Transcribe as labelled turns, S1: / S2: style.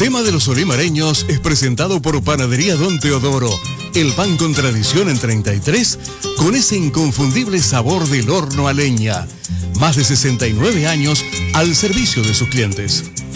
S1: tema de los olimareños es presentado por Panadería Don Teodoro, el pan con tradición en 33, con ese inconfundible sabor del horno a leña. Más de 69 años al servicio de sus clientes.